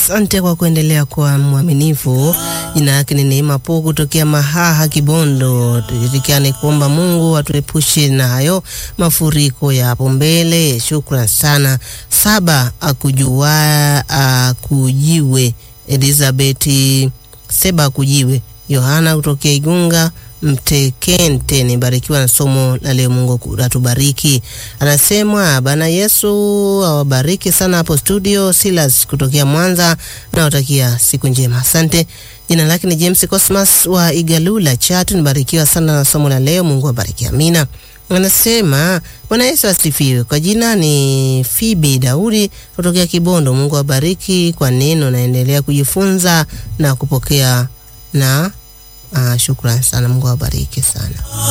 Asante kwa kuendelea kuwa mwaminifu. Jina lake ni Neema Po kutokea Mahaha Kibondo. Tushirikiane kuomba Mungu atuepushe na hayo mafuriko ya hapo mbele. Shukrani sana. 7 akujiwe Elizabeth Seba akujiwe Yohana kutokea Igunga Mtekente. Nibarikiwa na somo la leo. Mungu atubariki. Anasema Bwana Yesu awabariki sana hapo studio. Silas kutokea Mwanza na watakia siku njema. Asante. Jina lake ni James Cosmas wa Igalula Chatu. Nibarikiwa sana na somo la leo. Mungu abariki. Amina. Anasema Bwana Yesu asifiwe. Kwa jina ni Fibi Daudi kutokea Kibondo. Mungu abariki kwa neno, naendelea kujifunza na kupokea na shukrani sana. Mungu awabariki sana.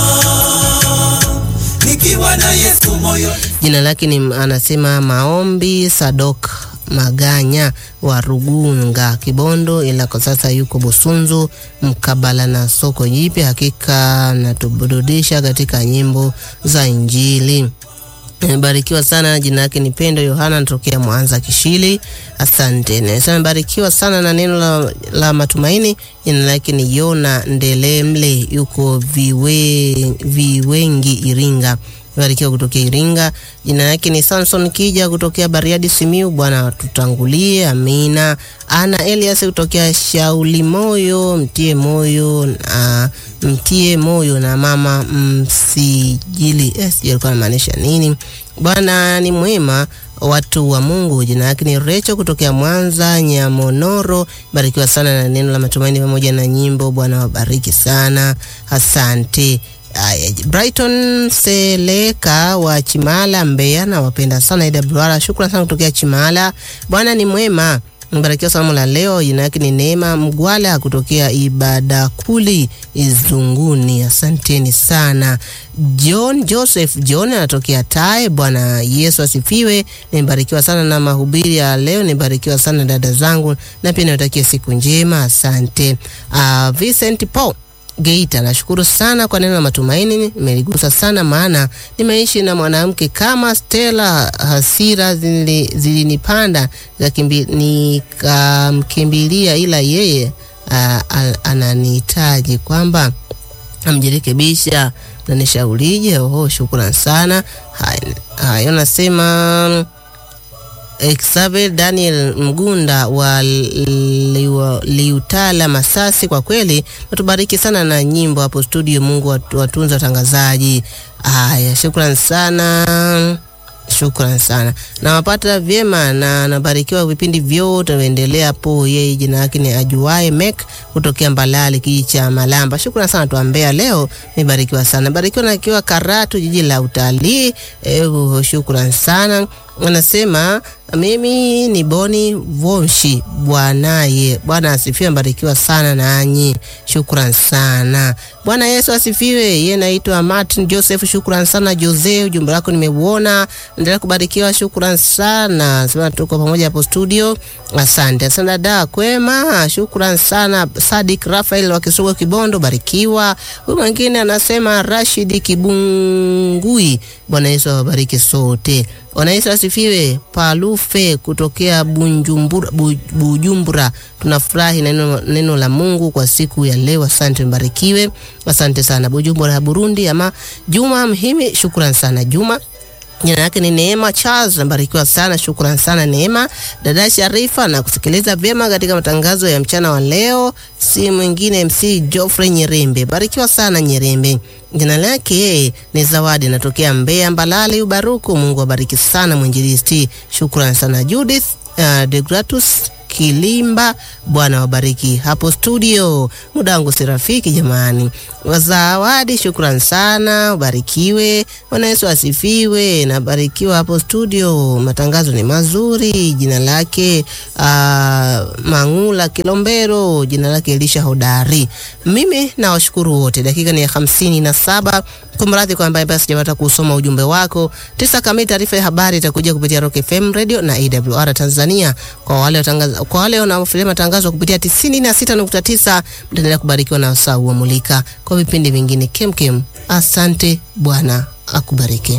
Nikiwa na Yesu moyo. Jina lake ni anasema Maombi Sadok Maganya wa Rugunga Kibondo, ila kwa sasa yuko Busunzu mkabala na soko jipya. Hakika natuburudisha katika nyimbo za Injili. Barikiwa sana. Jina lake ni Pendo Yohana natokea Mwanza Kishili. Asante. Nasema barikiwa sana na neno la matumaini. Jina lake ni Yona Ndelemle yuko Viwengi Iringa. Barikiwa kutokea Iringa. Jina lake ni Samson Kija kutokea Bariadi Simiu. Bwana tutangulie. Amina. Ana Elias kutokea Shauli Moyo. Mtie moyo na mama Msijili. Alikuwa anamaanisha nini? Bwana ni mwema watu wa Mungu. Jina lake ni Recho kutokea Mwanza Nyamonoro. Barikiwa sana na neno la matumaini pamoja na nyimbo. Bwana wabariki sana. Asante. Brighton Seleka wa Chimala Mbeya na wapenda sana IWR. Shukrani sana kutokea Chimala. Bwana ni mwema. Mbarikiwa somo la leo. Jina lake ni Neema Mgwala kutokea Ibadakuli Izunguni. Asanteni sana. Joseph John anatokea Tae. Bwana Yesu asifiwe. Nimebarikiwa sana na mahubiri ya leo. Nimebarikiwa sana dada zangu na pia nawatakia siku njema. Asante. Vincent Paul Geita, nashukuru sana kwa neno la matumaini. Nimeligusa sana maana nimeishi na mwanamke kama Stella. Hasira zilinipanda nikamkimbilia, ila yeye ananihitaji kwamba amjirekebisha na nishaurije. Shukrani sana. Hayo nasema Xavier Daniel Mgunda wa Liutala Masasi. Kwa kweli natubariki sana na nyimbo hapo studio. Mungu watunza watangazaji. Shukrani sana. Shukrani sana. Na wapata vyema na nabarikiwa vipindi vyote viendelea hapo. Yeye jina lake ni Ajuae Mek kutokea Mbalali kicha Malamba. Shukrani sana tuambea leo. Nimebarikiwa sana. Barikiwa na kiwa Karatu jiji la utalii. Shukrani sana. Wanasema mimi ni Boni Vonshi. Bwana asifiwe. Mbarikiwa sana nanyi. Shukrani sana. Bwana Yesu asifiwe. Yeye naitwa Martin Joseph. Shukrani sana Jose, ujumbe wako nimeuona. Endelea kubarikiwa. Shukrani sana. Sema tuko pamoja hapo studio. Asante sana dada kwema. Shukrani sana. Sadik Rafael wa Kisugu Kibondo. Barikiwa. Huyu mwingine anasema Rashid Kibungui. Bwana Yesu awabariki sote. Bwana Yesu asifiwe. Palufe kutokea Bujumbura. Tunafurahi na neno la Mungu kwa siku ya leo. Asante, mbarikiwe. Asante sana. Bujumbura Burundi ama Juma Mhimi. Shukrani sana Juma. Jina lake ni Neema Charles. Mbarikiwa sana. Shukrani sana Neema. Dada Sharifa na kusikiliza vyema katika matangazo ya mchana wa leo. Si mwingine MC Geoffrey Nyerembe. Barikiwa sana Nyerembe. Jina lake ni Zawadi natokea Mbeya Mbalali Ubaruku. Mungu abariki sana mwinjilisti. Shukrani sana Judith Degratus Kilimba. Bwana wabariki hapo studio. Muda wangu si rafiki jamani. Zawadi shukrani sana. Ubarikiwe. Bwana Yesu asifiwe. Nabarikiwa hapo studio. Matangazo ni mazuri. Jina lake Mangula Kilombero. Jina lake Elisha Hodari. Mimi na washukuru wote. Dakika ni 57. Kumradhi kwa ambaye basi sijapata kusoma ujumbe wako. 9 kamili taarifa ya habari itakuja kupitia Rock FM Radio na AWR Tanzania. Kwa wale wanaofuatilia matangazo kupitia 96.9, mtaendelea kubarikiwa na usau wa mulika kwa vipindi vingine kemkem. Asante, Bwana akubariki.